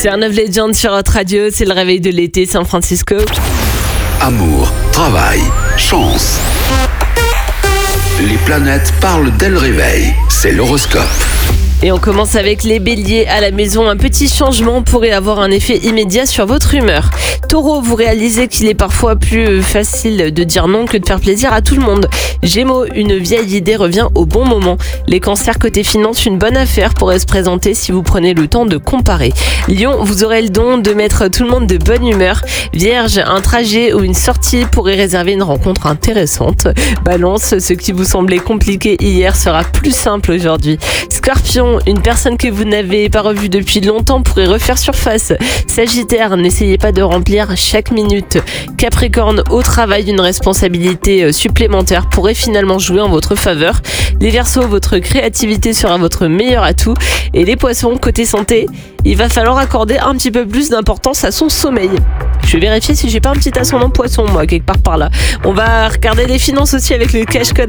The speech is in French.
Turn of Legend sur Hot Radio, c'est le réveil de l'été San Francisco. Amour, travail, chance. Les planètes parlent dès le réveil. C'est l'horoscope. Et on commence avec les béliers à la maison. Un petit changement pourrait avoir un effet immédiat sur votre humeur. Taureau, vous réalisez qu'il est parfois plus facile de dire non que de faire plaisir à tout le monde. Gémeaux, une vieille idée revient au bon moment. Les cancers, côté finance, une bonne affaire pourrait se présenter si vous prenez le temps de comparer. Lion, vous aurez le don de mettre tout le monde de bonne humeur. Vierge, un trajet ou une sortie pourrait réserver une rencontre intéressante. Balance, ce qui vous semblait compliqué hier sera plus simple aujourd'hui. Scorpion, une personne que vous n'avez pas revue depuis longtemps pourrait refaire surface. Sagittaire, n'essayez pas de remplir chaque minute. Capricorne, au travail, une responsabilité supplémentaire pourrait finalement jouer en votre faveur. Les Verseaux, votre créativité sera votre meilleur atout. Et les Poissons, côté santé, il va falloir accorder un petit peu plus d'importance à son sommeil. Je vais vérifier si j'ai pas un petit ascendant Poisson, moi, quelque part par là. On va regarder les finances aussi avec le cash code